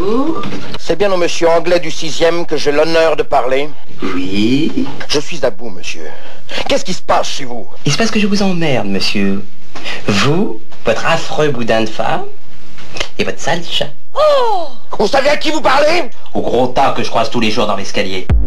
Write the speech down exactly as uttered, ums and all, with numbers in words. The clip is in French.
Bonjour. C'est bien au monsieur anglais du sixième que j'ai l'honneur de parler. Oui. Je suis à bout, monsieur. Qu'est-ce qui se passe chez vous? Il se passe que je vous emmerde, monsieur. Vous, votre affreux boudin de femme, et votre sale chat. Oh! Vous savez à qui vous parlez? Au gros tas que je croise tous les jours dans l'escalier.